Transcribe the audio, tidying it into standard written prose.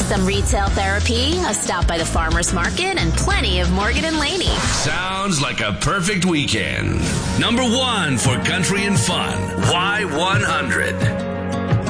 Some retail therapy, a stop by the farmer's market, and plenty of Morgan and Laney. Sounds like a perfect weekend. Number 1 for country and fun. Y100.